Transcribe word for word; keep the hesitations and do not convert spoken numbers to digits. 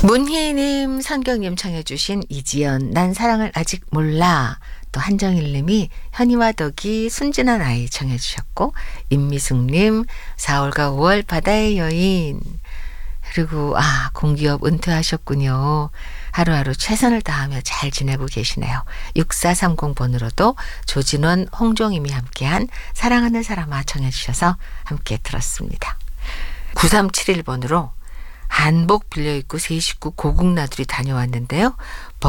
문희님, 선경님 청해 주신 이지연 난 사랑을 아직 몰라. 또 한정일님이 현이와 덕이 순진한 아이 청해 주셨고, 임미숙님 사월과 오월 바다의 여인. 그리고 아 공기업 은퇴하셨군요. 하루하루 최선을 다하며 잘 지내고 계시네요. 육사삼공 번으로도 조진원, 홍종임이 함께한 사랑하는 사람아 청해 주셔서 함께 들었습니다. 구삼칠일 번으로 한복 빌려입고 세 식구 고국 나들이 다녀왔는데요.